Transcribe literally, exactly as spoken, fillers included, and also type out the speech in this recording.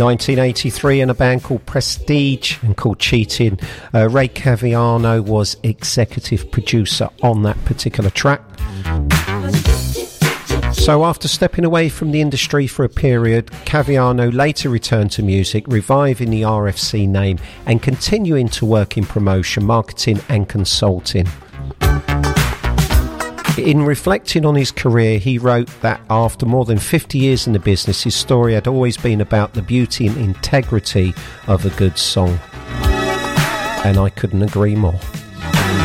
nineteen eighty-three, in a band called Prestige and called Cheating. Uh, Ray Caviano was executive producer on that particular track. So after stepping away from the industry for a period, Caviano later returned to music, reviving the R F C name and continuing to work in promotion, marketing and consulting. In reflecting on his career, he wrote that after more than fifty years in the business, his story had always been about the beauty and integrity of a good song. And I couldn't agree more.